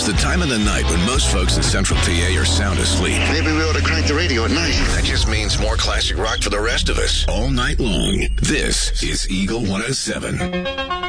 It's the time of the night when most folks in Central PA are sound asleep. Maybe we ought to crank the radio at night. That just means more classic rock for the rest of us all night long. This is Eagle 107.